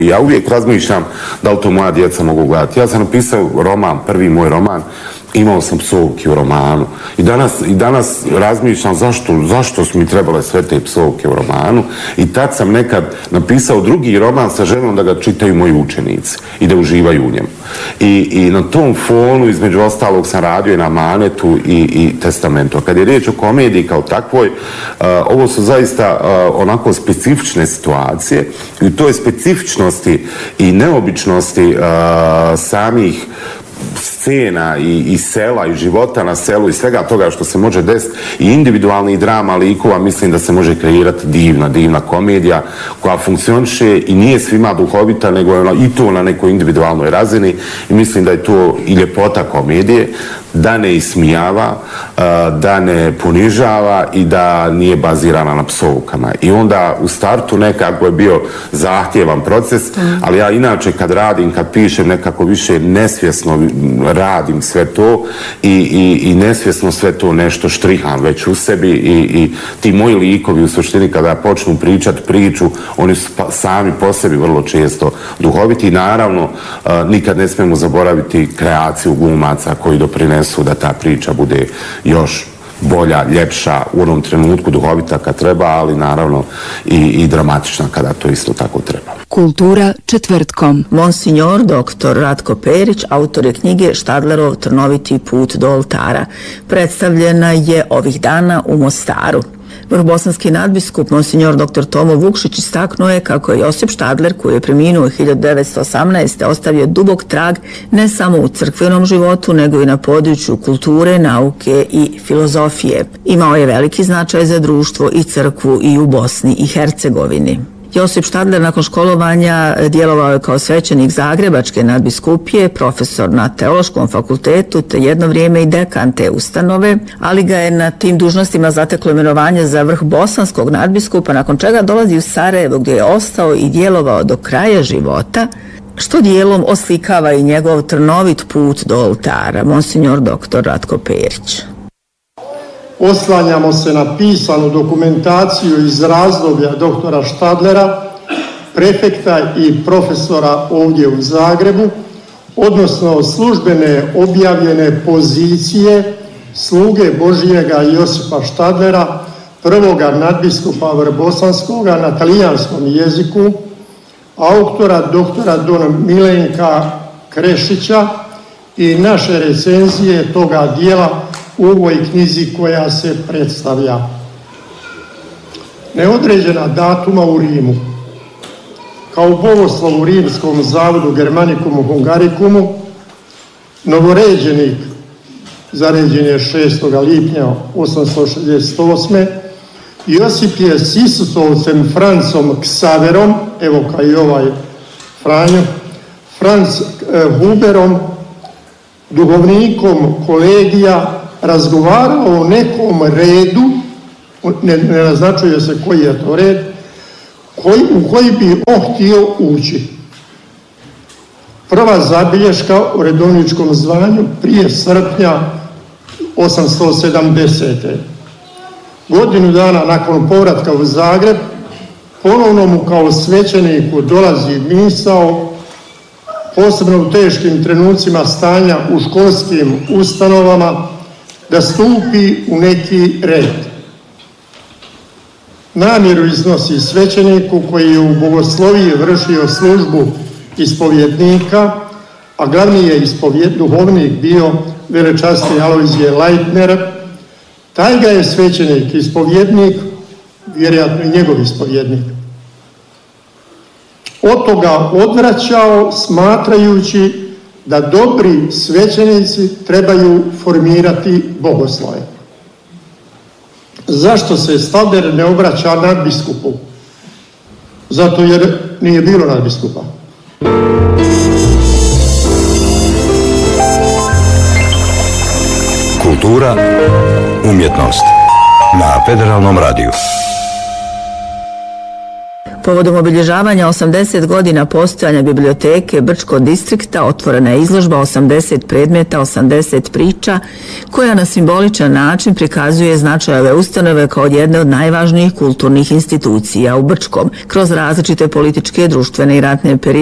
Ja uvijek razmišljam da li to moja djeca mogu gledati. Ja sam napisao roman, prvi moj roman, imao sam psovke u romanu. I danas razmišljam zašto su mi trebale sve te psovke u romanu. I tad sam nekad napisao drugi roman sa željom da ga čitaju moji učenici i da uživaju u njemu. I na tom fonu, između ostalog, sam radio i na Amanetu i Testamentu. Kad je riječ o komediji kao takvoj, ovo su zaista onako specifične situacije i u toj specifičnosti i neobičnosti samih scena i sela i života na selu i svega toga što se može desiti i individualnih drama likova, mislim da se može kreirati divna komedija koja funkcioniše i nije svima duhovita, nego je i to na nekoj individualnoj razini i mislim da je to i ljepota komedije, da ne ismijava, da ne ponižava i da nije bazirana na psovkama. I onda u startu nekako je bio zahtjevan proces, ali ja inače kad radim, kad pišem, nekako više nesvjesno radim sve to i nesvjesno sve to nešto štriham već u sebi i ti moji likovi u suštini kada počnu pričati priču, oni su sami po sebi vrlo često duhoviti i naravno nikad ne smijemo zaboraviti kreaciju glumaca koji doprinesu da ta priča bude još bolja, ljepša, u onom trenutku duhovita kad treba, ali naravno i dramatična kada to isto tako treba. Kultura četvrtkom. Monsignor dr. Ratko Perić, autor je knjige Štadlerov trnoviti put do oltara. Predstavljena je ovih dana u Mostaru. Vrhbosanski nadbiskup Monsignor dr. Tomo Vukšić istaknuo je kako je Josip Štadler, koji je preminuo 1918. ostavio dubok trag ne samo u crkvenom životu, nego i na području kulture, nauke i filozofije. Imao je veliki značaj za društvo i crkvu i u Bosni i Hercegovini. Josip Štadler nakon školovanja djelovao je kao svećenik Zagrebačke nadbiskupije, profesor na Teološkom fakultetu te jedno vrijeme i dekan te ustanove, ali ga je na tim dužnostima zateklo imenovanje za vrh bosanskog nadbiskupa, nakon čega dolazi u Sarajevo gdje je ostao i djelovao do kraja života, što dijelom oslikava i njegov trnovit put do oltara. Monsignor dr. Ratko Perić. Oslanjamo se na pisanu dokumentaciju iz razdoblja doktora Štadlera, prefekta i profesora ovdje u Zagrebu, odnosno službene objavljene pozicije sluge Božijega Josipa Štadlera, prvoga nadbiskupa Vrhbosanskoga na talijanskom jeziku, autora doktora Don Milenka Krešića i naše recenzije toga dijela u ovoj knjizi koja se predstavlja. Neodređena datuma u Rimu. Kao bogoslov u Rimskom zavodu Germanicum Hungaricum, novoređenik, zaređen je 6. lipnja 868. Josip je s Isusovcem Francom Ksaverom, evo kao i ovaj Franjo, Franc Huberom, duhovnikom kolegija, razgovarao o nekom redu, ne naznačuje se koji je to red, u koji bi on htio ući. Prva zabilješka u redovničkom zvanju prije srpnja 870. Godinu dana nakon povratka u Zagreb, ponovno mu kao svećeniku dolazi misao, posebno u teškim trenucima stanja u školskim ustanovama, da stupi u neki red. Namjeru iznosi svećeniku koji je u bogosloviji vršio službu ispovjednika, a glavni je duhovnik bio velečasni Alojzije Leitner. Taj ga je svećenik, ispovjednik, vjerojatno i njegov ispovjednik, od toga odvraćao smatrajući da dobri svećenici trebaju formirati bogoslove. Zašto se Štadler ne obraća nadbiskupu? Zato jer nije bilo nadbiskupa. Kultura, umjetnost na Federalnom radiju. Povodom obilježavanja 80 godina postojanja biblioteke Brčko distrikta otvorena je izložba 80 predmeta, 80 priča, koja na simboličan način prikazuje značaj ove ustanove kao jedne od najvažnijih kulturnih institucija u Brčkom kroz različite političke, društvene i ratne periode